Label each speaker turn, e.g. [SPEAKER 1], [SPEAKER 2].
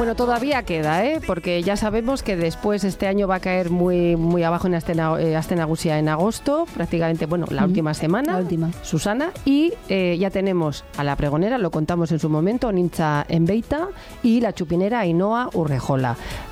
[SPEAKER 1] Bueno, todavía queda, porque ya sabemos que después este año va a caer muy, muy abajo en Aste Nagusia en agosto, prácticamente, bueno, la última semana,
[SPEAKER 2] La última.
[SPEAKER 1] Susana, y ya tenemos a la pregonera, lo contamos en su momento, Nintza Enbeita, y la chupinera Ainhoa Urrejola.